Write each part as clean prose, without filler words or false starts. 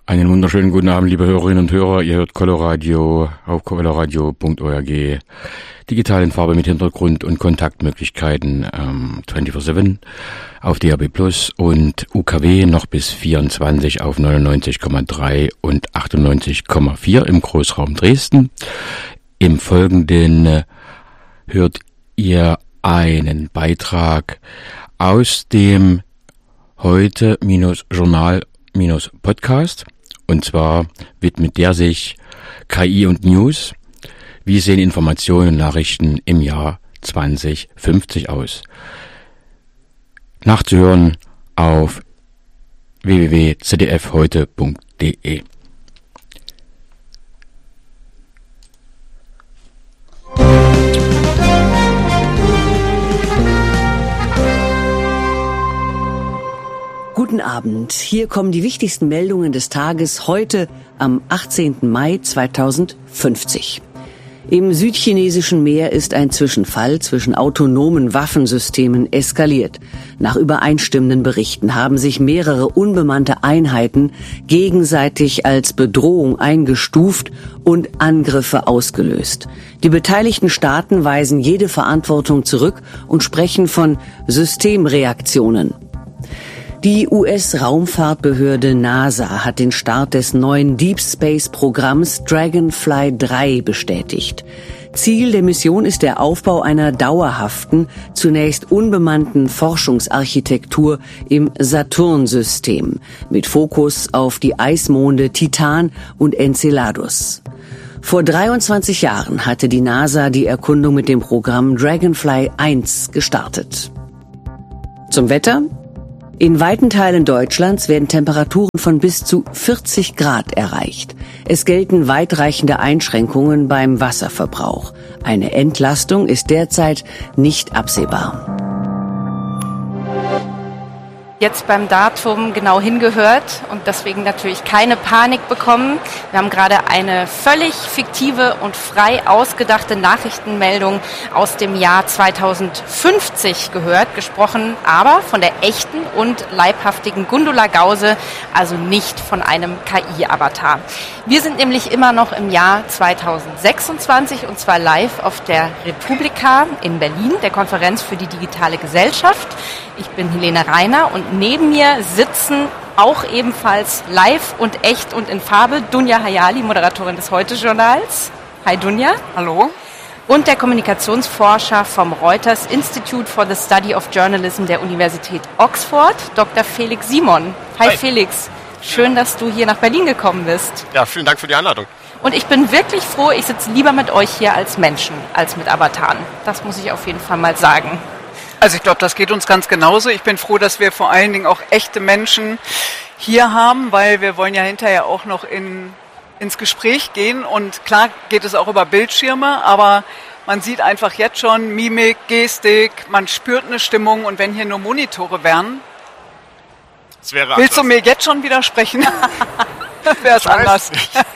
Einen wunderschönen guten Abend, liebe Hörerinnen und Hörer. Ihr hört Coloradio auf coloradio.org. Digital in Farbe mit Hintergrund und Kontaktmöglichkeiten 24/7 auf DAB+ und UKW noch bis 24 auf 99,3 und 98,4 im Großraum Dresden. Im Folgenden hört ihr einen Beitrag aus dem Heute-Journal-Podcast. Und zwar widmet der sich KI und News. Wie sehen Informationen und Nachrichten im Jahr 2050 aus? Nachzuhören auf www.zdfheute.de. Guten Abend. Hier kommen die wichtigsten Meldungen des Tages heute am 18. Mai 2050. Im südchinesischen Meer ist ein Zwischenfall zwischen autonomen Waffensystemen eskaliert. Nach übereinstimmenden Berichten haben sich mehrere unbemannte Einheiten gegenseitig als Bedrohung eingestuft und Angriffe ausgelöst. Die beteiligten Staaten weisen jede Verantwortung zurück und sprechen von Systemreaktionen. Die US-Raumfahrtbehörde NASA hat den Start des neuen Deep Space-Programms Dragonfly 3 bestätigt. Ziel der Mission ist der Aufbau einer dauerhaften, zunächst unbemannten Forschungsarchitektur im Saturn-System mit Fokus auf die Eismonde Titan und Enceladus. Vor 23 Jahren hatte die NASA die Erkundung mit dem Programm Dragonfly 1 gestartet. Zum Wetter? In weiten Teilen Deutschlands werden Temperaturen von bis zu 40 Grad erreicht. Es gelten weitreichende Einschränkungen beim Wasserverbrauch. Eine Entlastung ist derzeit nicht absehbar. Jetzt beim Datum genau hingehört und deswegen natürlich keine Panik bekommen. Wir haben gerade eine völlig fiktive und frei ausgedachte Nachrichtenmeldung aus dem Jahr 2050 gehört, gesprochen aber von der echten und leibhaftigen Gundula Gause, also nicht von einem KI-Avatar. Wir sind nämlich immer noch im Jahr 2026 und zwar live auf der Republika in Berlin, der Konferenz für die digitale Gesellschaft. Ich bin Helene Reiner und neben mir sitzen auch ebenfalls live und echt und in Farbe Dunja Hayali, Moderatorin des Heute-Journals. Hi Dunja. Hallo. Und der Kommunikationsforscher vom Reuters Institute for the Study of Journalism der Universität Oxford, Dr. Felix Simon. Hi Felix, schön, dass du hier nach Berlin gekommen bist. Ja, vielen Dank für die Einladung. Und ich bin wirklich froh, ich sitze lieber mit euch hier als Menschen, als mit Avataren. Das muss ich auf jeden Fall mal sagen. Also ich glaube, das geht uns ganz genauso. Ich bin froh, dass wir vor allen Dingen auch echte Menschen hier haben, weil wir wollen ja hinterher auch noch ins Gespräch gehen. Und klar geht es auch über Bildschirme, aber man sieht einfach jetzt schon Mimik, Gestik, man spürt eine Stimmung. Und wenn hier nur Monitore wären, willst du mir jetzt schon widersprechen? Wäre es anders.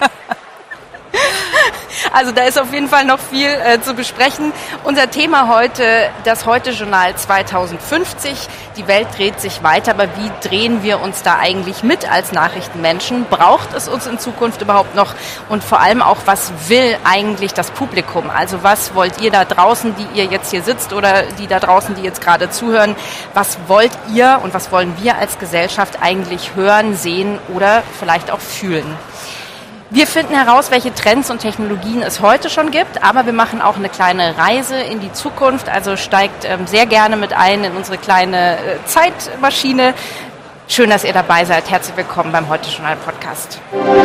Also da ist auf jeden Fall noch viel zu besprechen. Unser Thema heute, das Heute-Journal 2050. Die Welt dreht sich weiter, aber wie drehen wir uns da eigentlich mit als Nachrichtenmenschen? Braucht es uns in Zukunft überhaupt noch? Und vor allem auch, was will eigentlich das Publikum? Also was wollt ihr da draußen, die ihr jetzt hier sitzt oder die da draußen, die jetzt gerade zuhören? Was wollt ihr und was wollen wir als Gesellschaft eigentlich hören, sehen oder vielleicht auch fühlen? Wir finden heraus, welche Trends und Technologien es heute schon gibt, aber wir machen auch eine kleine Reise in die Zukunft, also steigt sehr gerne mit ein in unsere kleine Zeitmaschine. Schön, dass ihr dabei seid. Herzlich willkommen beim Heute-Journal-Podcast.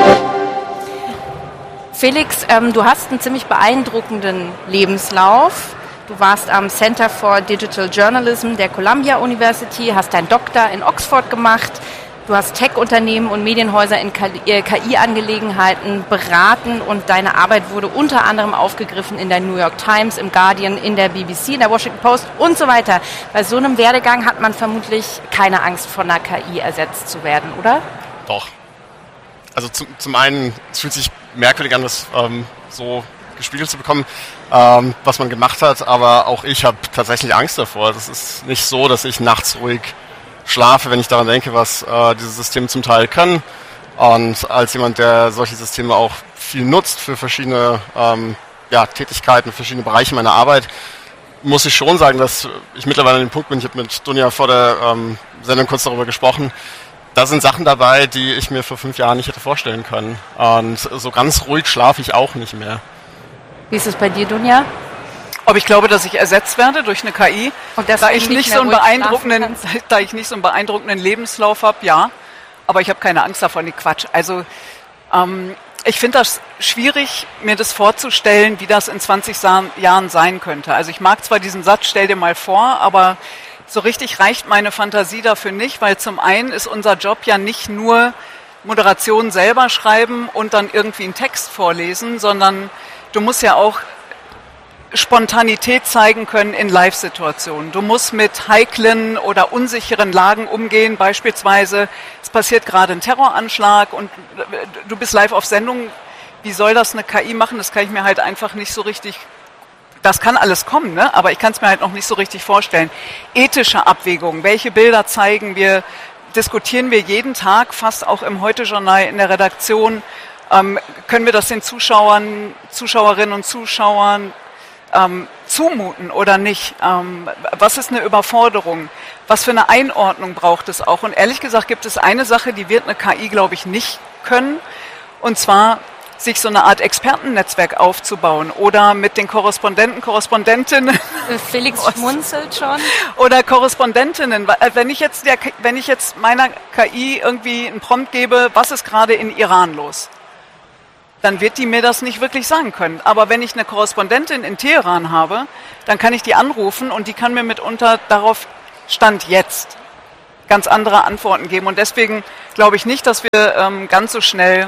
Felix, du hast einen ziemlich beeindruckenden Lebenslauf. Du warst am Center for Digital Journalism der Columbia University, hast deinen Doktor in Oxford gemacht. Du hast Tech-Unternehmen und Medienhäuser in KI-Angelegenheiten beraten und deine Arbeit wurde unter anderem aufgegriffen in der New York Times, im Guardian, in der BBC, in der Washington Post und so weiter. Bei so einem Werdegang hat man vermutlich keine Angst, von einer KI ersetzt zu werden, oder? Doch. Also zum einen, es fühlt sich merkwürdig an, das so gespiegelt zu bekommen, was man gemacht hat, aber auch ich habe tatsächlich Angst davor. Das ist nicht so, dass ich nachts ruhig schlafe, wenn ich daran denke, was diese Systeme zum Teil können. Und als jemand, der solche Systeme auch viel nutzt für verschiedene Tätigkeiten, verschiedene Bereiche meiner Arbeit, muss ich schon sagen, dass ich mittlerweile an dem Punkt bin, ich habe mit Dunja vor der Sendung kurz darüber gesprochen, da sind Sachen dabei, die ich mir vor 5 Jahren nicht hätte vorstellen können. Und so ganz ruhig schlafe ich auch nicht mehr. Wie ist es bei dir, Dunja? Ob ich glaube, dass ich ersetzt werde durch eine KI, und da ich nicht so einen beeindruckenden Lebenslauf habe, ja. Aber ich habe keine Angst davor, nee, Quatsch. Also ich finde das schwierig, mir das vorzustellen, wie das in 20 Jahren sein könnte. Also ich mag zwar diesen Satz, stell dir mal vor, aber so richtig reicht meine Fantasie dafür nicht, weil zum einen ist unser Job ja nicht nur Moderation selber schreiben und dann irgendwie einen Text vorlesen, sondern du musst ja auch Spontanität zeigen können in Live-Situationen. Du musst mit heiklen oder unsicheren Lagen umgehen, beispielsweise es passiert gerade ein Terroranschlag und du bist live auf Sendung. Wie soll das eine KI machen? Das kann ich mir halt einfach nicht so richtig, das kann alles kommen, ne? Aber ich kann es mir halt noch nicht so richtig vorstellen. Ethische Abwägungen, welche Bilder zeigen wir, diskutieren wir jeden Tag, fast auch im Heute-Journal in der Redaktion. Können wir das den Zuschauerinnen und Zuschauern zumuten oder nicht? Was ist eine Überforderung? Was für eine Einordnung braucht es auch? Und ehrlich gesagt gibt es eine Sache, die wird eine KI, glaube ich, nicht können. Und zwar sich so eine Art Expertennetzwerk aufzubauen oder mit den Korrespondentinnen. Felix schmunzelt schon. Oder Korrespondentinnen. Wenn ich jetzt meiner KI irgendwie einen Prompt gebe, was ist gerade in Iran los? Dann wird die mir das nicht wirklich sagen können. Aber wenn ich eine Korrespondentin in Teheran habe, dann kann ich die anrufen und die kann mir mitunter darauf Stand jetzt ganz andere Antworten geben. Und deswegen glaube ich nicht, dass wir ganz so schnell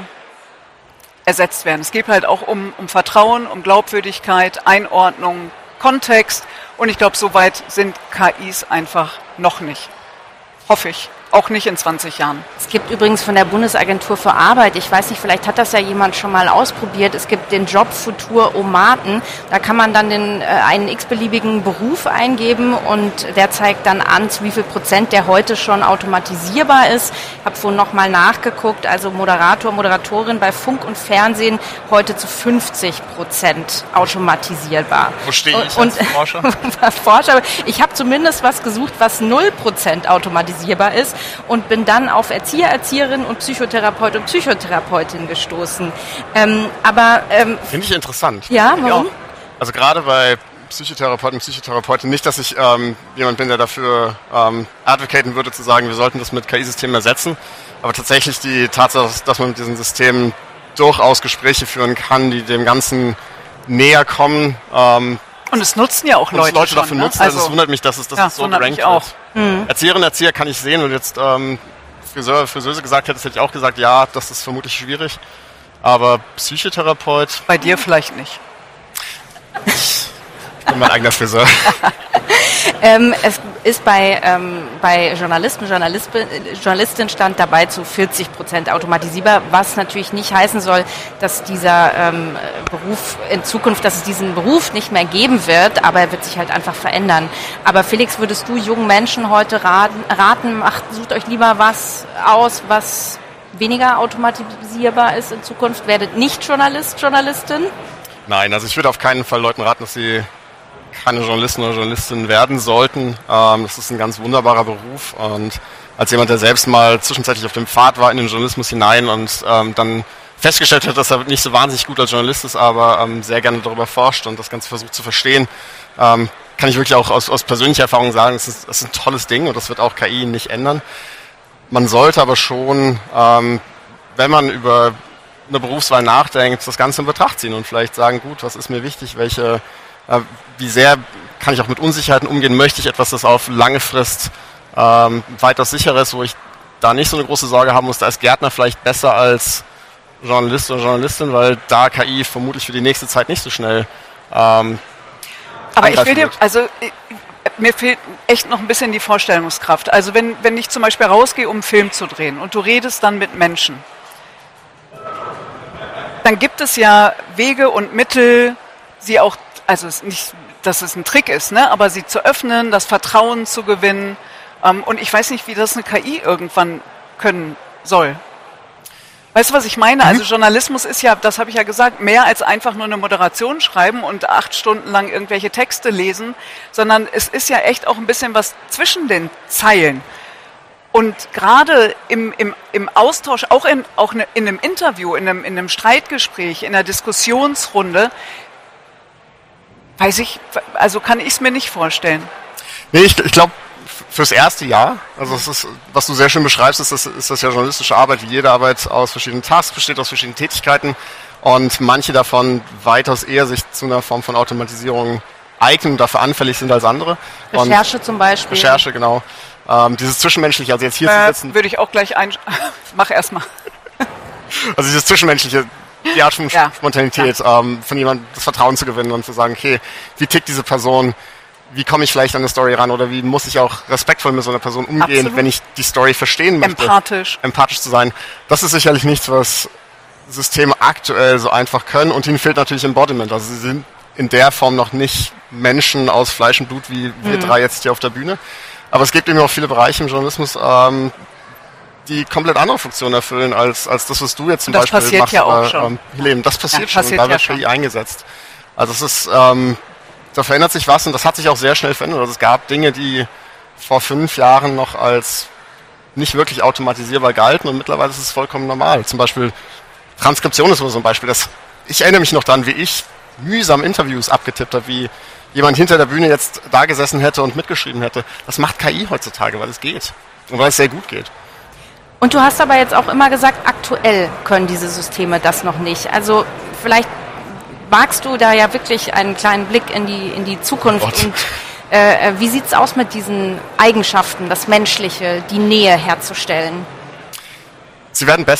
ersetzt werden. Es geht halt auch um Vertrauen, um Glaubwürdigkeit, Einordnung, Kontext. Und ich glaube, so weit sind KIs einfach noch nicht. Hoffe ich. Auch nicht in 20 Jahren. Es gibt übrigens von der Bundesagentur für Arbeit, ich weiß nicht, vielleicht hat das ja jemand schon mal ausprobiert, es gibt den Job Futur-O-Maten. Da kann man dann einen x-beliebigen Beruf eingeben und der zeigt dann an, zu wie viel Prozent der heute schon automatisierbar ist. Ich habe vorhin nochmal nachgeguckt, also Moderator, Moderatorin bei Funk und Fernsehen heute zu 50% automatisierbar. Wo stehe ich als Forscher? Forscher? Ich habe zumindest was gesucht, was 0% automatisierbar ist. Und bin dann auf Erzieherin und Psychotherapeut und Psychotherapeutin gestoßen. Finde ich interessant. Ja, warum? Ja. Also gerade bei Psychotherapeuten und Psychotherapeuten, nicht, dass ich jemand bin, der dafür advocaten würde, zu sagen, wir sollten das mit KI-Systemen ersetzen, aber tatsächlich die Tatsache, dass man mit diesen Systemen durchaus Gespräche führen kann, die dem Ganzen näher kommen. Und es nutzen ja auch Leute dafür schon, nutzen. Ne? Also es wundert mich, dass es so gerankt wird. Erzieherinnen und Erzieher kann ich sehen und jetzt Friseuse gesagt hätte ich auch gesagt, ja, das ist vermutlich schwierig. Aber Psychotherapeut... Bei dir vielleicht nicht. Ich bin mein eigener Friseur. Es ist bei Journalistin stand dabei zu 40% automatisierbar, was natürlich nicht heißen soll, dass dieser Beruf in Zukunft, dass es diesen Beruf nicht mehr geben wird, aber er wird sich halt einfach verändern. Aber Felix, würdest du jungen Menschen heute raten, sucht euch lieber was aus, was weniger automatisierbar ist in Zukunft? Werdet nicht Journalistin? Nein, also ich würde auf keinen Fall Leuten raten, dass sie keine Journalisten oder Journalistin werden sollten. Das ist ein ganz wunderbarer Beruf und als jemand, der selbst mal zwischenzeitlich auf dem Pfad war in den Journalismus hinein und dann festgestellt hat, dass er nicht so wahnsinnig gut als Journalist ist, aber sehr gerne darüber forscht und das Ganze versucht zu verstehen, kann ich wirklich auch aus persönlicher Erfahrung sagen, es ist ein tolles Ding und das wird auch KI nicht ändern. Man sollte aber schon, wenn man über eine Berufswahl nachdenkt, das Ganze in Betracht ziehen und vielleicht sagen, gut, was ist mir wichtig, wie sehr kann ich auch mit Unsicherheiten umgehen, möchte ich etwas, das auf lange Frist weitaus sicherer ist, wo ich da nicht so eine große Sorge haben muss, da ist Gärtner vielleicht besser als Journalist oder Journalistin, weil da KI vermutlich für die nächste Zeit nicht so schnell aber mir fehlt echt noch ein bisschen die Vorstellungskraft. Also wenn ich zum Beispiel rausgehe, um einen Film zu drehen und du redest dann mit Menschen, dann gibt es ja Wege und Mittel, sie auch, also nicht, dass es ein Trick ist, ne, aber sie zu öffnen, das Vertrauen zu gewinnen. Und ich weiß nicht, wie das eine KI irgendwann können soll. Weißt du, was ich meine? Also Journalismus ist ja, das habe ich ja gesagt, mehr als einfach nur eine Moderation schreiben und 8 Stunden lang irgendwelche Texte lesen, sondern es ist ja echt auch ein bisschen was zwischen den Zeilen. Und gerade im Austausch, auch in einem Interview, in einem Streitgespräch, in einer Diskussionsrunde, kann ich es mir nicht vorstellen. Nee, ich glaube, fürs erste Jahr, also es ist, was du sehr schön beschreibst, ist das ja journalistische Arbeit, wie jede Arbeit aus verschiedenen Tasks besteht, aus verschiedenen Tätigkeiten und manche davon weitaus eher sich zu einer Form von Automatisierung eignen und dafür anfällig sind als andere. Recherche zum Beispiel. Recherche, genau. Dieses Zwischenmenschliche, also jetzt hier zu sitzen. Würde ich auch gleich mach erstmal. Also dieses Zwischenmenschliche, die Art von Spontanität, von jemandem das Vertrauen zu gewinnen und zu sagen, okay, wie tickt diese Person? Wie komme ich vielleicht an eine Story ran oder wie muss ich auch respektvoll mit so einer Person umgehen, Absolut. wenn ich die Story verstehen möchte. Empathisch zu sein. Das ist sicherlich nichts, was Systeme aktuell so einfach können und ihnen fehlt natürlich Embodiment. Also sie sind in der Form noch nicht Menschen aus Fleisch und Blut wie wir drei jetzt hier auf der Bühne. Aber es gibt eben auch viele Bereiche im Journalismus, die komplett andere Funktionen erfüllen als das, was du jetzt zum Beispiel machst. Das passiert ja auch schon. Helene, das passiert schon und da wird KI eingesetzt. Also es ist... da verändert sich was und das hat sich auch sehr schnell verändert. Also es gab Dinge, die vor 5 Jahren noch als nicht wirklich automatisierbar galten und mittlerweile ist es vollkommen normal. Zum Beispiel Transkription ist so ein Beispiel. Ich erinnere mich noch dran, wie ich mühsam Interviews abgetippt habe, wie jemand hinter der Bühne jetzt da gesessen hätte und mitgeschrieben hätte. Das macht KI heutzutage, weil es geht und weil es sehr gut geht. Und du hast aber jetzt auch immer gesagt, aktuell können diese Systeme das noch nicht. Also vielleicht magst du da ja wirklich einen kleinen Blick in die Zukunft und wie sieht's aus mit diesen Eigenschaften, das Menschliche, die Nähe herzustellen? Sie werden besser.